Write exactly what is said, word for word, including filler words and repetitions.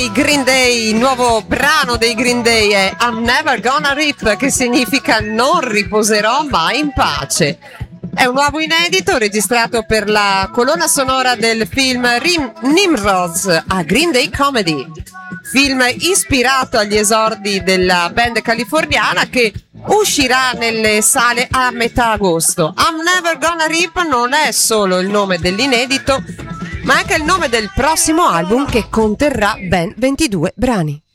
I Green Day, il nuovo brano dei Green Day è I'm Never Gonna Rip, che significa non riposerò mai in pace. È un nuovo inedito registrato per la colonna sonora del film Rim- Nimrods, a Green Day Comedy, film ispirato agli esordi della band californiana che uscirà nelle sale a metà agosto. I'm Never Gonna Rip non è solo il nome dell'inedito, ma anche il nome del prossimo album, che conterrà ben ventidue brani.